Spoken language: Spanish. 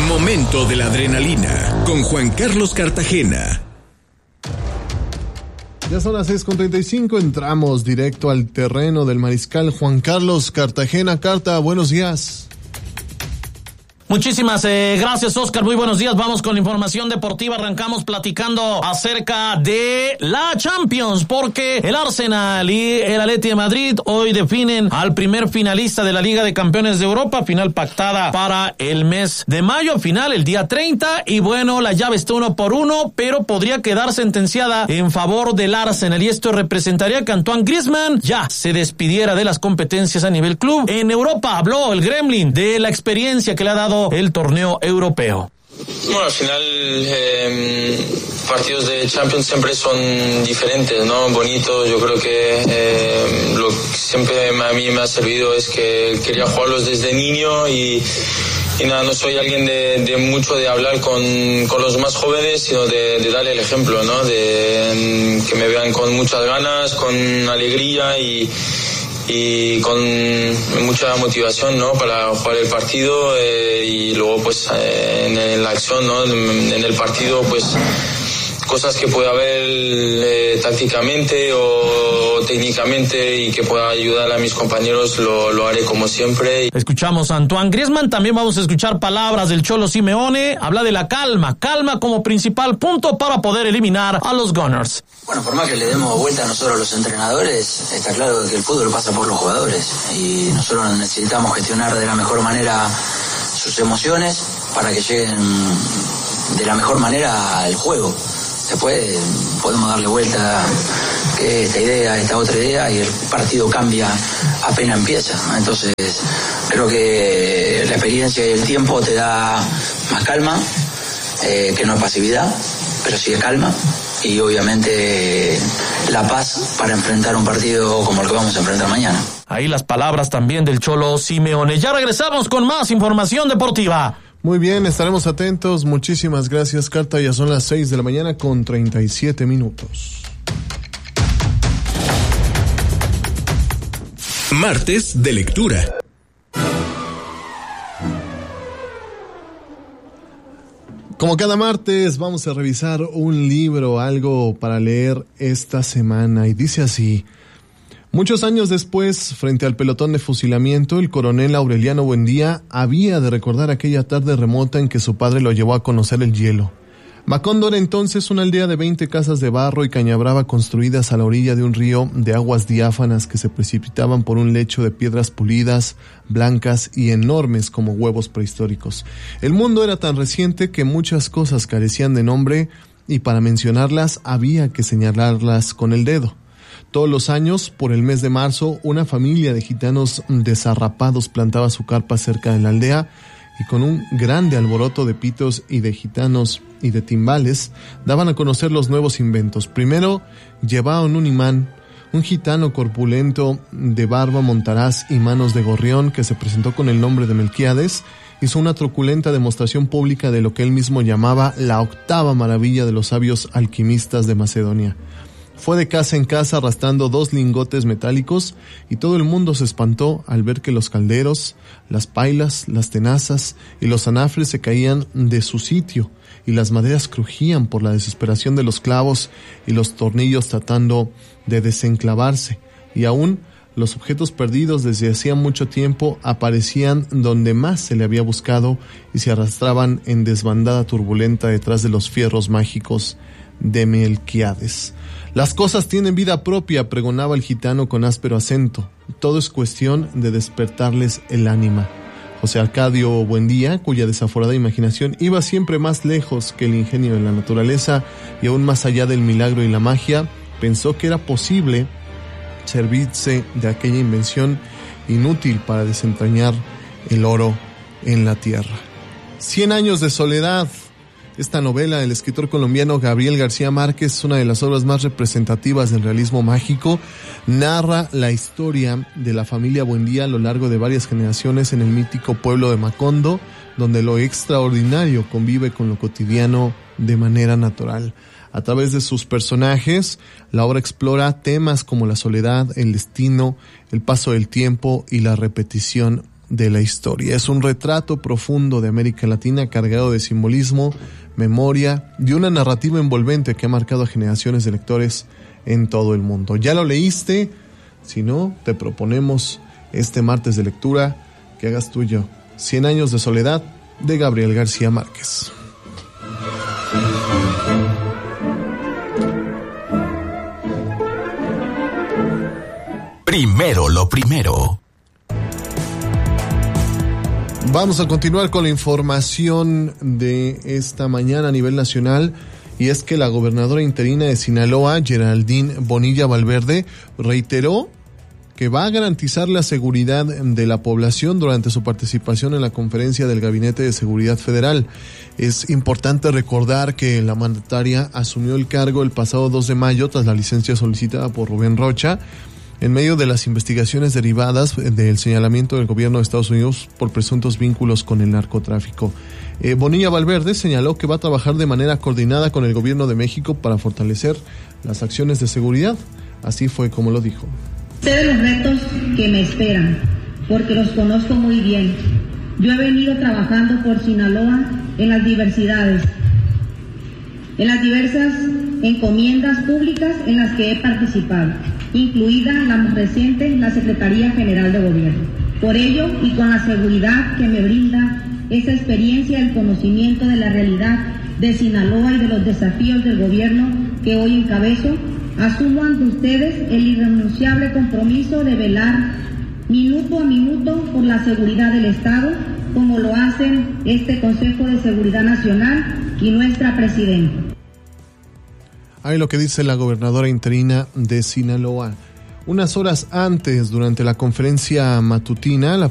Momento de la adrenalina con Juan Carlos Cartagena. Ya son las 6:35, entramos directo al terreno del mariscal Juan Carlos Cartagena. Carta, buenos días. Muchísimas gracias, Oscar. Muy buenos días. Vamos con la información deportiva. Arrancamos platicando acerca de la Champions, porque el Arsenal y el Atleti de Madrid hoy definen al primer finalista de la Liga de Campeones de Europa, final pactada para el mes de mayo, final el día 30, y bueno, la llave está 1-1, pero podría quedar sentenciada en favor del Arsenal, y esto representaría que Antoine Griezmann ya se despidiera de las competencias a nivel club. En Europa habló el Gremlin de la experiencia que le ha dado el torneo europeo. Bueno, al final partidos de Champions siempre son diferentes, ¿no? Bonitos. Yo creo que lo que siempre a mí me ha servido es que quería jugarlos desde niño y nada, no soy alguien de mucho de hablar con los más jóvenes, sino de darle el ejemplo, ¿no? De que me vean con muchas ganas, con alegría y con mucha motivación, ¿no? Para jugar el partido y luego pues en la acción, ¿no? En el partido pues cosas que pueda haber tácticamente o técnicamente y que pueda ayudar a mis compañeros, lo haré como siempre. Escuchamos a Antoine Griezmann, también vamos a escuchar palabras del Cholo Simeone. Habla de la calma como principal punto para poder eliminar a los Gunners. Bueno, por más que le demos vuelta a nosotros los entrenadores, está claro que el fútbol pasa por los jugadores y nosotros necesitamos gestionar de la mejor manera sus emociones para que lleguen de la mejor manera al juego. Después podemos darle vuelta que esta idea, esta otra idea, y el partido cambia apenas empieza. Entonces creo que la experiencia y el tiempo te da más calma, que no pasividad, pero sí de calma. Y obviamente la paz para enfrentar un partido como el que vamos a enfrentar mañana. Ahí las palabras también del Cholo Simeone. Ya regresamos con más información deportiva. Muy bien, estaremos atentos. Muchísimas gracias, Carta. Ya son las 6:37. Martes de lectura. Como cada martes, vamos a revisar un libro, algo para leer esta semana, y dice así: muchos años después, frente al pelotón de fusilamiento, el coronel Aureliano Buendía había de recordar aquella tarde remota en que su padre lo llevó a conocer el hielo. Macondo era entonces una aldea de 20 casas de barro y cañabrava construidas a la orilla de un río de aguas diáfanas que se precipitaban por un lecho de piedras pulidas, blancas y enormes como huevos prehistóricos. El mundo era tan reciente que muchas cosas carecían de nombre y para mencionarlas había que señalarlas con el dedo. Todos los años, por el mes de marzo, una familia de gitanos desarrapados plantaba su carpa cerca de la aldea y con un grande alboroto de pitos y de gitanos y de timbales, daban a conocer los nuevos inventos. Primero llevaban un imán, un gitano corpulento de barba montaraz y manos de gorrión que se presentó con el nombre de Melquiades, hizo una truculenta demostración pública de lo que él mismo llamaba la octava maravilla de los sabios alquimistas de Macedonia. Fue de casa en casa arrastrando 2 lingotes metálicos y todo el mundo se espantó al ver que los calderos, las pailas, las tenazas y los anafres se caían de su sitio y las maderas crujían por la desesperación de los clavos y los tornillos tratando de desenclavarse, y aún los objetos perdidos desde hacía mucho tiempo aparecían donde más se le había buscado y se arrastraban en desbandada turbulenta detrás de los fierros mágicos de Melquiades. Las cosas tienen vida propia, pregonaba el gitano con áspero acento. Todo es cuestión de despertarles el ánima. José Arcadio Buendía, cuya desaforada imaginación iba siempre más lejos que el ingenio de la naturaleza y aún más allá del milagro y la magia, pensó que era posible servirse de aquella invención inútil para desentrañar el oro en la tierra. 100 años de soledad. Esta novela del escritor colombiano Gabriel García Márquez es una de las obras más representativas del realismo mágico. Narra la historia de la familia Buendía a lo largo de varias generaciones en el mítico pueblo de Macondo, donde lo extraordinario convive con lo cotidiano de manera natural. A través de sus personajes, la obra explora temas como la soledad, el destino, el paso del tiempo y la repetición de la historia. Es un retrato profundo de América Latina cargado de simbolismo, memoria y una narrativa envolvente que ha marcado a generaciones de lectores en todo el mundo. ¿Ya lo leíste? Si no, te proponemos este martes de lectura que hagas tuyo 100 años de soledad de Gabriel García Márquez. Primero lo primero. Vamos a continuar con la información de esta mañana a nivel nacional, y es que la gobernadora interina de Sinaloa, Geraldine Bonilla Valverde, reiteró que va a garantizar la seguridad de la población durante su participación en la conferencia del Gabinete de Seguridad Federal. Es importante recordar que la mandataria asumió el cargo el pasado 2 de mayo tras la licencia solicitada por Rubén Rocha, en medio de las investigaciones derivadas del señalamiento del gobierno de Estados Unidos por presuntos vínculos con el narcotráfico. Bonilla Valverde señaló que va a trabajar de manera coordinada con el gobierno de México para fortalecer las acciones de seguridad. Así fue como lo dijo. Sé de los retos que me esperan, porque los conozco muy bien. Yo he venido trabajando por Sinaloa en las diversidades, en las diversas encomiendas públicas en las que he participado, incluida la más reciente, la Secretaría General de Gobierno. Por ello, y con la seguridad que me brinda esa experiencia, el conocimiento de la realidad de Sinaloa y de los desafíos del gobierno que hoy encabezo, asumo ante ustedes el irrenunciable compromiso de velar minuto a minuto por la seguridad del Estado, como lo hacen este Consejo de Seguridad Nacional y nuestra Presidenta. Ahí lo que dice la gobernadora interina de Sinaloa. Unas horas antes, durante la conferencia matutina, la